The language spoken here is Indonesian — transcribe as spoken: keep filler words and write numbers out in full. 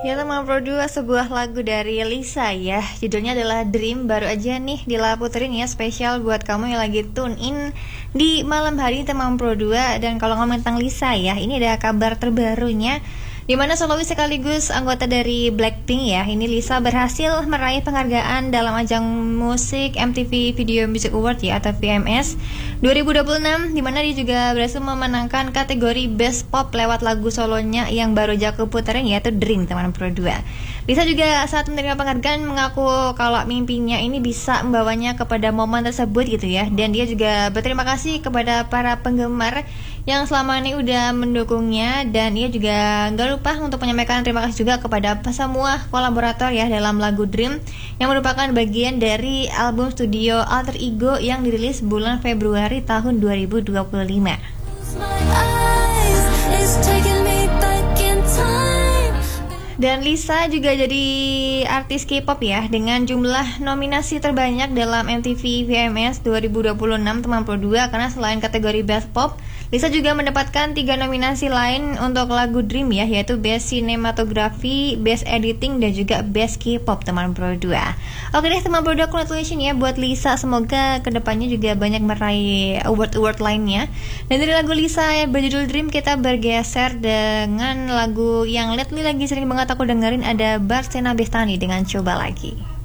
Ya teman Pro dua, sebuah lagu dari Lisa ya. Judulnya adalah Dream. Baru aja nih dilaputerin ya, spesial buat kamu yang lagi tune in di malam hari teman Pro dua. Dan kalau ngomong tentang Lisa ya, ini ada kabar terbarunya, di mana solois sekaligus anggota dari Blackpink ya, ini Lisa berhasil meraih penghargaan dalam ajang musik M T V Video Music Award ya, atau V M S dua ribu dua puluh enam, di mana dia juga berhasil memenangkan kategori Best Pop lewat lagu solonya yang baru aja keputaran, yaitu Dream teman Pro dua. Lisa juga saat menerima penghargaan mengaku kalau mimpinya ini bisa membawanya kepada momen tersebut gitu ya, dan dia juga berterima kasih kepada para penggemar yang selama ini udah mendukungnya, dan ia juga gak lupa untuk menyampaikan terima kasih juga kepada semua kolaborator ya dalam lagu Dream yang merupakan bagian dari album studio Alter Ego yang dirilis bulan Februari tahun dua ribu dua puluh lima. Dan Lisa juga jadi artis K-pop ya dengan jumlah nominasi terbanyak dalam M T V V M S dua ribu dua puluh enam teman Pro dua, karena selain kategori Best Pop, Lisa juga mendapatkan tiga nominasi lain untuk lagu Dream ya, yaitu Best Cinematography, Best Editing, dan juga Best K-pop teman Pro dua. Oke deh teman Pro dua, congratulations ya buat Lisa, semoga kedepannya juga banyak meraih award-award lainnya. Dan dari lagu Lisa yang berjudul Dream, kita bergeser dengan lagu yang lately lagi sering banget aku dengerin, ada Barsena Bestani dengan Coba Lagi.